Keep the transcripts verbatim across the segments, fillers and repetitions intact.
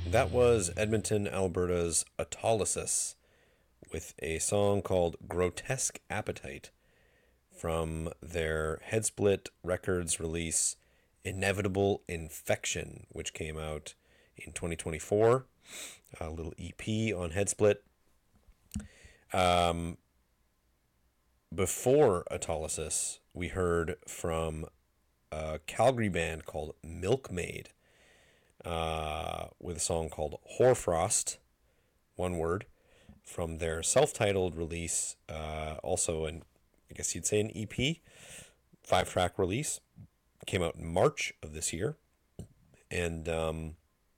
That was Edmonton, Alberta's Autolysis with a song called Grotesque Appetite from their Headsplit Records release Inevitable Infection, which came out in twenty twenty-four. A little E P on Headsplit. Um, before Autolysis, we heard from a Calgary band called Milkmaid uh, with a song called Hoarfrost, one word, from their self-titled release, uh, also an, I guess you'd say an E P, five-track release. Came out in March of this year. And um,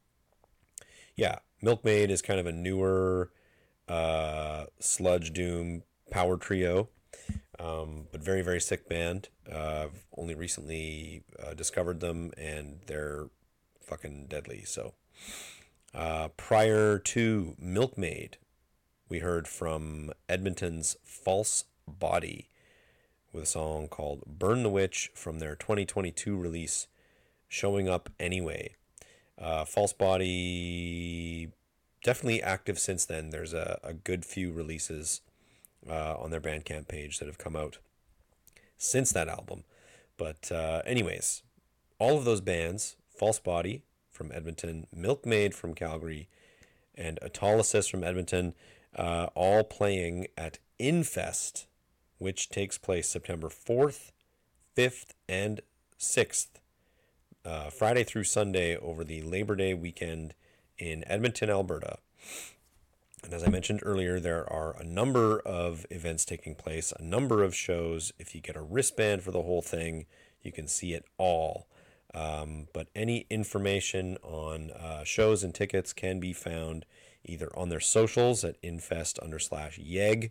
yeah, Milkmaid is kind of a newer uh, sludge doom power trio, um, but very, very sick band. Uh, I've only recently uh, discovered them, and they're fucking deadly. So uh, prior to Milkmaid, we heard from Edmonton's False Body with a song called Burn the Witch from their twenty twenty-two release Showing Up Anyway. Uh, False Body, definitely active since then. There's a, a good few releases uh, on their Bandcamp page that have come out since that album. But uh, anyways, all of those bands, False Body from Edmonton, Milkmaid from Calgary, and Autolysis from Edmonton, uh, all playing at Infest, which takes place September fourth, fifth, and sixth, uh, Friday through Sunday over the Labor Day weekend in Edmonton, Alberta. And as I mentioned earlier, there are a number of events taking place, a number of shows. If you get a wristband for the whole thing, you can see it all. Um, but any information on uh, shows and tickets can be found either on their socials at infest under slash yeg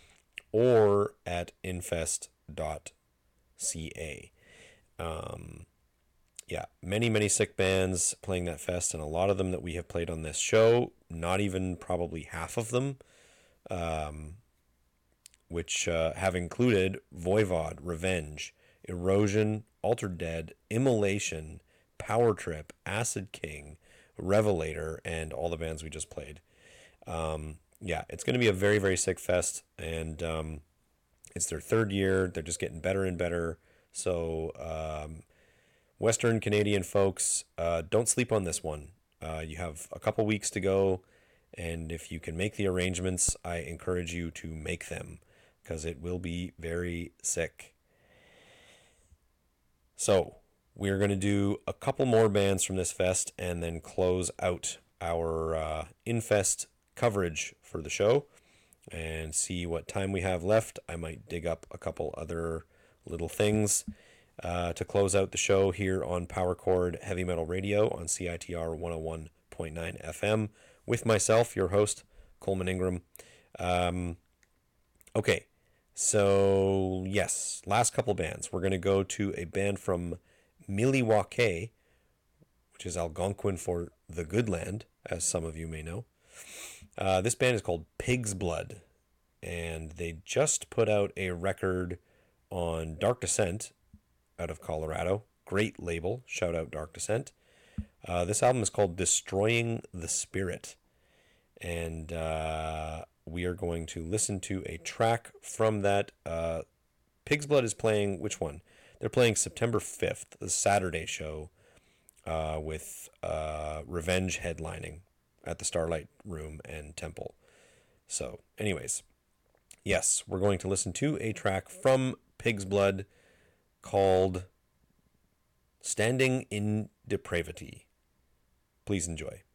or at infest dot c a. Um, yeah, many, many sick bands playing that fest, and a lot of them that we have played on this show, not even probably half of them, um, which uh, have included Voivod, Revenge, Erosion, Altered Dead, Immolation, Power Trip, Acid King, Revelator, and all the bands we just played. Um, yeah, it's going to be a very, very sick fest, and um, it's their third year. They're just getting better and better. So, um, Western Canadian folks, uh, don't sleep on this one. Uh, you have a couple weeks to go, and if you can make the arrangements, I encourage you to make them, because it will be very sick. So, we're going to do a couple more bands from this fest and then close out our uh, Infest coverage for the show and see what time we have left. I might dig up a couple other little things uh, to close out the show here on Power Chord Heavy Metal Radio on C I T R one oh one point nine F M with myself, your host, Coleman Ingram. Um, okay. So, yes, last couple bands. We're going to go to a band from Milwaukee, which is Algonquin for the Good Land, as some of you may know. Uh, this band is called Pig's Blood, and they just put out a record on Dark Descent out of Colorado. Great label. Shout out Dark Descent. Uh, this album is called Destroying the Spirit, and uh, we are going to listen to a track from that. Uh, Pig's Blood is playing, which one? They're playing September fifth, the Saturday show, uh, with uh, Revenge headlining at the Starlight Room and Temple. So, anyways, yes, we're going to listen to a track from Pig's Blood called Standing in Depravity. Please enjoy.